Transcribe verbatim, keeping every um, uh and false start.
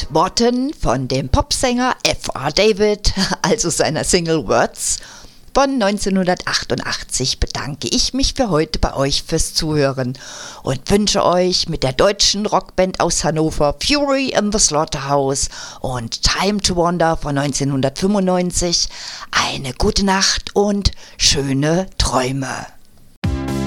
Worten von dem Popsänger F R David, also seiner Single Words von neunzehnhundertachtundachtzig, bedanke ich mich für heute bei euch fürs Zuhören und wünsche euch mit der deutschen Rockband aus Hannover Fury in the Slaughterhouse und Time to Wander von neunzehnhundertfünfundneunzig eine gute Nacht und schöne Träume.